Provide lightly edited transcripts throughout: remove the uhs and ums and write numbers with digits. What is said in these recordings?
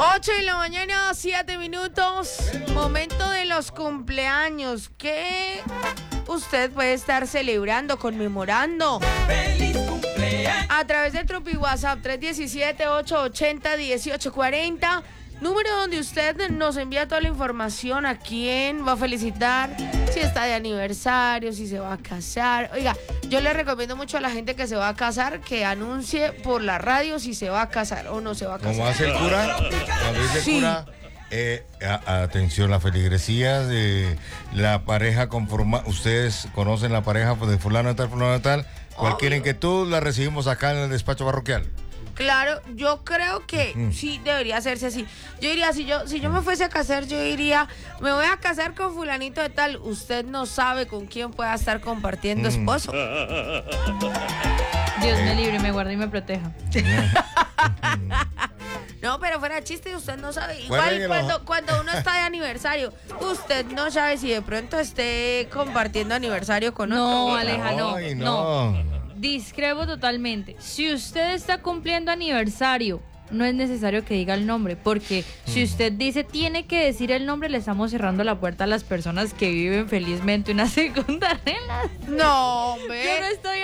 8 de la mañana, 7 minutos. Momento de los cumpleaños. ¿Qué usted puede estar celebrando, conmemorando? ¡Feliz cumpleaños! A través del Tropi WhatsApp 317-880-1840. Número donde usted nos envía toda la información, a quién va a felicitar, si está de aniversario, si se va a casar. Oiga, yo le recomiendo mucho a la gente que se va a casar que anuncie por la radio si se va a casar o no se va a casar. Como hace el cura, cuando dice el Sí. cura, atención, la feligresía de la pareja conformada. Ustedes conocen la pareja de fulano de tal. Cualquier inquietud la recibimos acá en el despacho parroquial. Claro, yo creo que sí debería hacerse así. Yo diría, si yo me fuese a casar, yo diría, me voy a casar con fulanito de tal. Usted no sabe con quién pueda estar compartiendo esposo. Dios me libre, me guarde y me proteja. No, pero fuera de chiste, usted no sabe. Igual cuando uno está de aniversario, usted no sabe si de pronto esté compartiendo aniversario con otro. No, Aleja, Ay, no. Discrepo totalmente. Si usted está cumpliendo aniversario, no es necesario que diga el nombre, porque si usted dice tiene que decir el nombre, le estamos cerrando la puerta a las personas que viven felizmente una segunda relación. No, hombre. Yo no estoy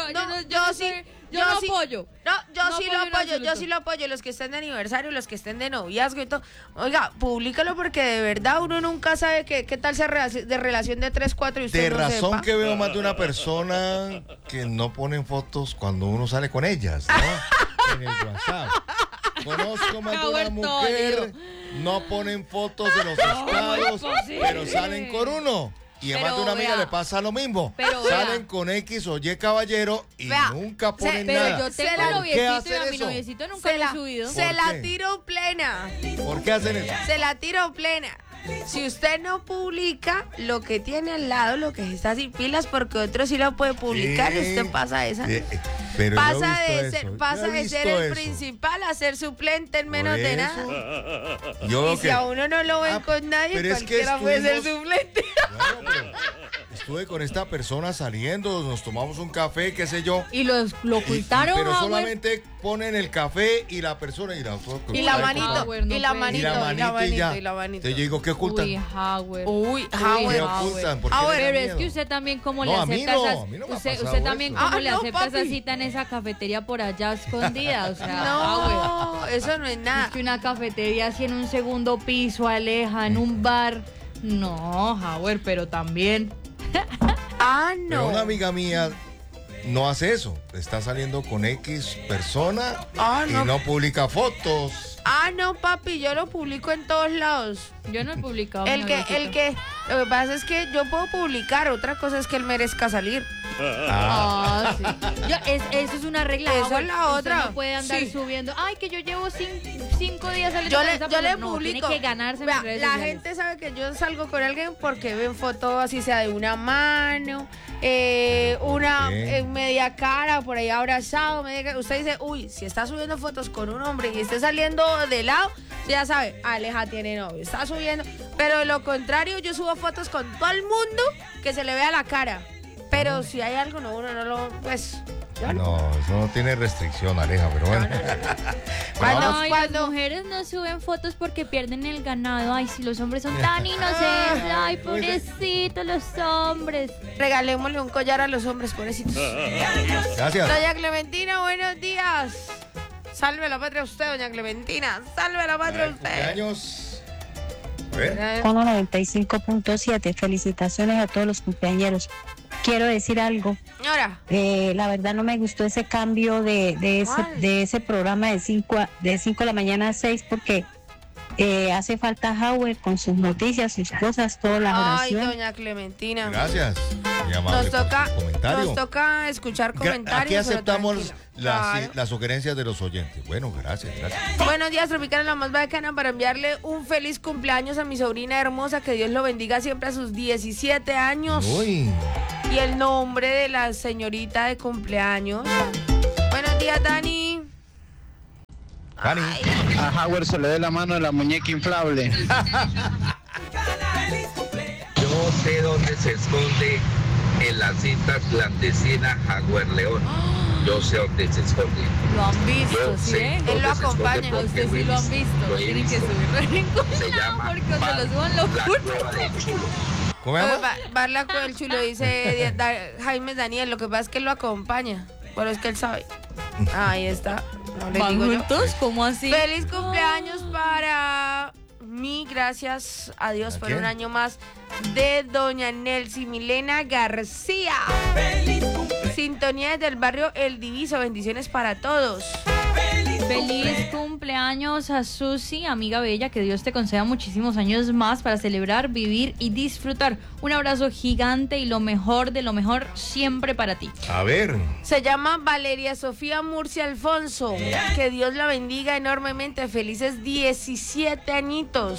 yo no apoyo. No, yo No sí lo apoyo en apoyo, yo absoluto. sí lo apoyo. Los que estén de aniversario, los que estén de noviazgo y todo. Oiga, públicalo porque de verdad uno nunca sabe qué tal sea de relación de 3, 4 y usted De no razón sepa. que veo más de una persona que no ponen fotos cuando uno sale con ellas, ¿no? En el WhatsApp. Conozco más de una mujer, no ponen fotos de los estados, pero salen con uno. Y a más Pero de una amiga vea, le pasa lo mismo. pero vea. Salen con X o Y caballero y Vea, nunca ponen Pero nada. yo tengo ¿Por qué noviecito y hacen a mi eso? noviecito nunca lo he subido. Se ¿Por la qué? tiro plena. ¿Por qué hacen eso? Se la tiro plena. Si usted no publica lo que tiene al lado, lo que está sin pilas, porque otro sí lo puede publicar, y usted pasa esa. Pero Pasa yo he de visto ser, eso, pasa yo he de ser visto el eso. principal a ser suplente en menos Por de eso. nada. Yo Y veo si que- a uno no lo ven con nadie, pero es que cualquiera puede ser estuvimos- suplente. Bueno, pero estuve con esta persona saliendo, nos tomamos un café, qué sé yo. Y lo ocultaron, Pero Howard. solamente ponen el café y la persona y la Y la manito, Howard, no y la puede. manito, y la manito y ya. y la manito. Entonces yo digo, ¿qué ocultan? Uy, Howard. Uy, ¿Qué Howard. ocultan? ¿Por qué Howard, les da Pero es miedo? que usted también como No, le a mí acepta no, esas, a mí no me ha usted pasado también eso. como le no, acepta papi. esa cita en esa cafetería por allá escondida, o sea, Howard. No, eso no es nada. Es que una cafetería así en un segundo piso, Aleja, en un bar. No, Howard, pero también. Ah, Pero no. una amiga mía no hace eso. Está saliendo con X persona Ah, y no. no publica fotos. Ah, no, papi, yo lo publico en todos lados. Yo no he publicado. Lo que pasa es que yo puedo publicar, otra cosa es que él merezca salir. Ah, sí. Eso es una regla. Eso es la Usted otra. no puede andar Sí. subiendo. Ay, que yo llevo 5 días saliendo Yo con le, esa yo le persona. No, publico. tiene que ganarse Vea, mis redes la sociales. gente sabe que yo salgo con alguien porque ven fotos así sea de una mano, una Ok. media cara, por ahí abrazado. Usted dice, uy, si está subiendo fotos con un hombre y esté saliendo de lado, ya sabe, Aleja tiene novio, está subiendo. Pero de lo contrario, yo subo fotos con todo el mundo que se le vea la cara. Pero si hay algo, no, uno no lo, pues... yo no. No, eso no tiene restricción, Aleja, pero bueno. Ay, las mujeres no suben fotos porque pierden el ganado. Ay, si los hombres son tan inocentes. Ay, pobrecitos los hombres. Regalémosle un collar a los hombres, pobrecitos. Gracias. Doña Clementina, buenos días. Salve la patria a usted, doña Clementina. Salve la patria a usted. Cumpleaños. A ver. Con 95.7. Felicitaciones a todos los cumpleañeros. Quiero decir algo. Señora. La verdad no me gustó ese cambio de ese programa de 5 de la mañana a 6 porque hace falta Howard con sus noticias, sus cosas, todas las Ay, oraciones. doña Clementina. Gracias. Muy amable por su comentario. Nos toca escuchar comentarios. Aquí pero aceptamos tranquila. las, Claro. las sugerencias de los oyentes. Bueno, gracias. Buenos días, Tropicana, la más bacana, para enviarle un feliz cumpleaños a mi sobrina hermosa. Que Dios lo bendiga siempre a sus 17 años. Uy. Y el nombre de la señorita de cumpleaños. Buenos días, Dani. Dani. A Howard se le dé la mano de la muñeca inflable. Yo sé dónde se esconde en la cinta clandestina Jaguar León. Yo sé dónde se esconde. Lo han visto, Yo ¿sí? sé Él dónde lo se esconde acompaña. A usted sí lo han visto. Tienen que subirlo en ningún Se lado llama porque cuando lo suban lo la ocultan. cueva del chulo. ¿Cómo se llama? Barla con el chulo, dice Jaime Daniel. Lo que pasa es que él lo acompaña. Pero es que él sabe. Ahí está. No le ¿Van digo yo. juntos? ¿Cómo así? Feliz cumpleaños para mí, gracias a Dios ¿A por quién? un año más, de doña Nelcy Milena García. Feliz cumpleaños. Sintonía desde el barrio El Diviso, bendiciones para todos. Feliz cumpleaños a Susi, amiga bella, que Dios te conceda muchísimos años más para celebrar, vivir y disfrutar. Un abrazo gigante y lo mejor de lo mejor siempre para ti. A ver. Se llama Valeria Sofía Murcia Alfonso. Que Dios la bendiga enormemente. Felices 17 añitos.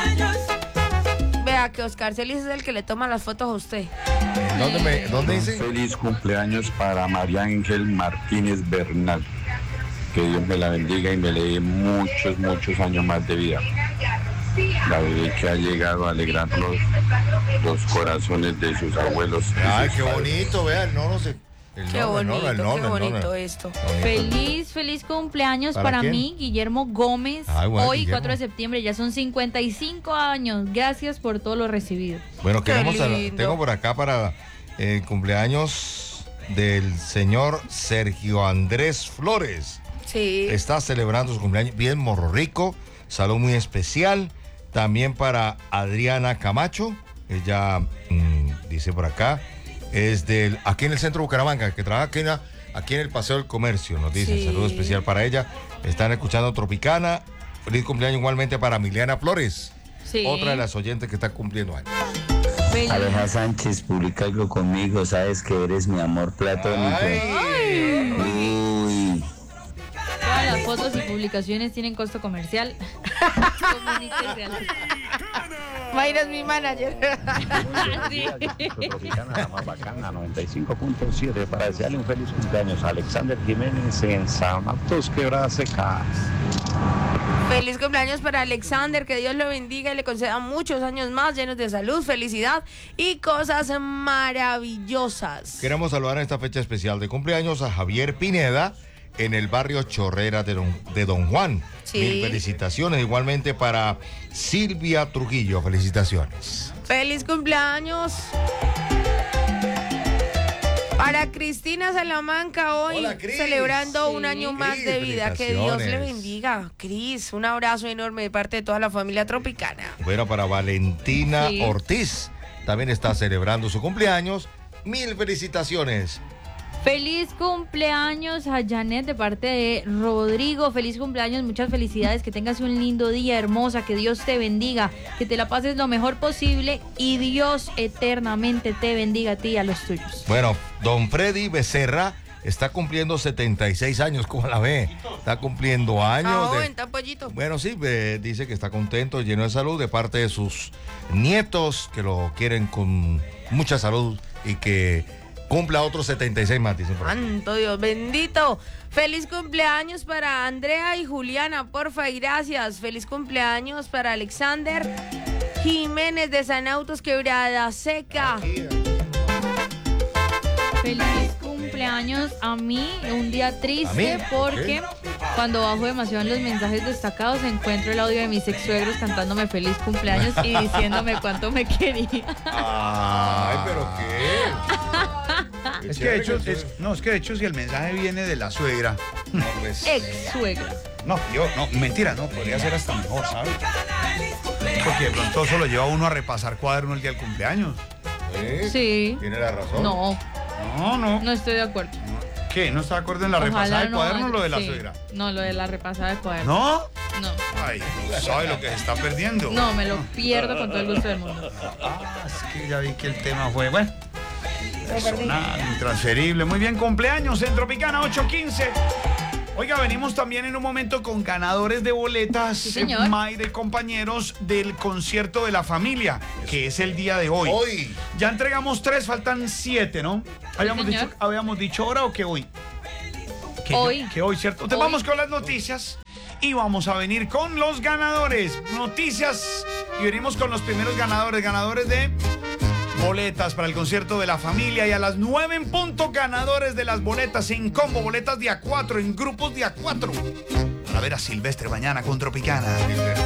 Vea que Oscar Celis es el que le toma las fotos a usted. ¿Dónde dice? Feliz cumpleaños para María Ángel Martínez Bernal. Que Dios me la bendiga y me le dé muchos, muchos años más de vida. La bebé que ha llegado a alegrar los corazones de sus abuelos. y Ay, sus qué padres. bonito, vea el nono. Qué bonito esto. Feliz cumpleaños ¿Para para quién? mí, Guillermo Gómez. Ay, bueno, Hoy, Guillermo. 4 de septiembre, ya son 55 años. Gracias por todo lo recibido. Bueno, Qué queremos lindo. tengo por acá para el cumpleaños del señor Sergio Andrés Flores. Sí. Está celebrando su cumpleaños bien morro rico, salud muy especial. También para Adriana Camacho, ella dice por acá, es aquí en el centro de Bucaramanga, que trabaja aquí en el Paseo del Comercio, nos dice, Sí. saludo especial para ella. Están escuchando Tropicana. Feliz cumpleaños igualmente para Miliana Flores, Sí. otra de las oyentes que está cumpliendo años. Feliz. Aleja Sánchez, publica algo conmigo, sabes que eres mi amor platónico. Uy, Todas las fotos y publicaciones tienen costo comercial. Comuníquese al- Mayra es mi manager. Sí. Tropicana, la más bacana, 95.7, para desearle un feliz cumpleaños a Alexander Jiménez en San Marcos, Quebrada Seca. Feliz cumpleaños para Alexander, que Dios lo bendiga y le conceda muchos años más llenos de salud, felicidad y cosas maravillosas. Queremos saludar en esta fecha especial de cumpleaños a Javier Pineda en el barrio Chorrera de Don Juan. Sí. Mil felicitaciones. Igualmente para Silvia Trujillo, felicitaciones. Feliz cumpleaños para Cristina Salamanca hoy, Hola, Cris. celebrando Sí. un año más Cris, de vida. Que Dios le felicitaciones. bendiga. Cris, un abrazo enorme de parte de toda la familia tropicana. Bueno, para Valentina Sí. Ortiz, también está celebrando su cumpleaños. Mil felicitaciones. Feliz cumpleaños a Janet de parte de Rodrigo. Feliz cumpleaños, muchas felicidades, que tengas un lindo día, hermosa, que Dios te bendiga, que te la pases lo mejor posible y Dios eternamente te bendiga a ti y a los tuyos. Bueno, don Freddy Becerra está cumpliendo 76 años, ¿cómo la ve? Está cumpliendo años. Ah, de- bueno, está pollito. Bueno, sí, dice que está contento, lleno de salud de parte de sus nietos que lo quieren con mucha salud y que cumpla otros 76 más, dicen por ahí. Santo Dios bendito. Feliz cumpleaños para Andrea y Juliana, porfa y gracias. Feliz cumpleaños para Alexander Jiménez de San Autos Quebrada Seca. Feliz cumpleaños a mí, un día triste ¿A mí? porque cuando bajo demasiado en los mensajes destacados encuentro el audio de mis ex suegros cantándome feliz cumpleaños y diciéndome cuánto me quería. Ay, pero qué. Es que de hecho si el mensaje viene de la suegra. No, pues, Ex suegra. No, mentira, no, podría ser hasta mejor, ¿sabes? Porque de pronto eso lo lleva a uno a repasar cuaderno el día del cumpleaños. ¿eh? Sí. Tiene la razón. No, No. no estoy de acuerdo. ¿Qué? ¿No está de acuerdo en la Ojalá repasada del no, cuaderno o lo de la sí. suegra? No, lo de la repasada de cuaderno. ¿No? No. Ay, ¿sabe lo que se está perdiendo? No, me lo pierdo con todo el gusto del mundo. Es que ya vi que el tema fue, bueno, personal, intransferible. Muy bien, cumpleaños en Tropicana 8:15. Oiga, venimos también en un momento con ganadores de boletas, Sí, señor. Mayra y compañeros, del concierto de la familia, que es el día de hoy. Hoy. Ya entregamos 3, faltan 7, ¿no? señor. ¿Habíamos dicho ahora o que hoy? Hoy. Que hoy, ¿cierto? Entonces Hoy. vamos con las noticias y vamos a venir con los ganadores. Noticias y venimos con los primeros ganadores. Ganadores de boletas para el concierto de la familia. Y a las 9 en punto, ganadores de las boletas en combo, boletas de A4, en grupos de A4. Para ver a Silvestre mañana con Tropicana.